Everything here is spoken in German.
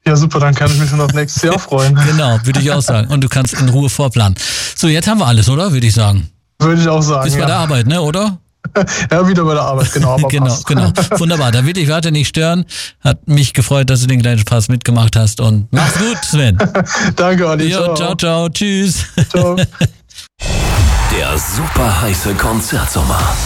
Ja, super, dann kann ich mich schon auf nächstes Jahr freuen. Genau, würde ich auch sagen. Und du kannst in Ruhe vorplanen. So, jetzt haben wir alles, oder? Würde ich sagen. Würde ich auch sagen, Bist bei der Arbeit, ne, oder? Ja, wieder bei der Arbeit, genau. Aber genau. Wunderbar, da will ich weiter nicht stören. Hat mich gefreut, dass du den kleinen Spaß mitgemacht hast und mach's gut, Sven. Danke, Olli. Jo, ciao, tschüss. Ciao. Der super heiße Konzertsommer.